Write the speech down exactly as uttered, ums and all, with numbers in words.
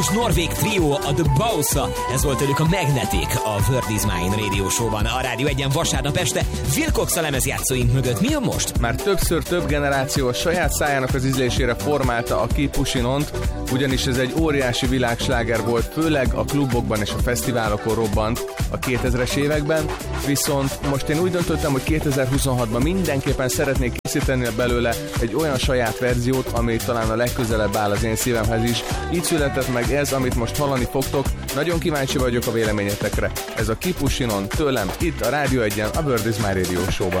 norvég trió, a The Bausa, ez volt tőlük a Magnetic, a Word Is Mine Radio Show-ban, a Rádió egyen vasárnap este, Wilcox a lemezjátszóink mögött. Mi a most? Már többször több generáció a saját szájának az ízlésére formálta a Keep Pushing On-t, ugyanis ez egy óriási világsláger volt, főleg a klubokban és a fesztiválokon robbant a kétezres években, viszont most én úgy döntöttem, hogy kétezer-huszonhatban mindenképpen szeretnék készíteni belőle egy olyan saját verziót, ami talán a legközelebb áll az én szívemhez is. Így született meg ez, amit most hallani fogtok. Nagyon kíváncsi vagyok a véleményetekre. Ez a Keep Pushing On tőlem itt a Rádió egyen, a Word Is My Radio Show-ban.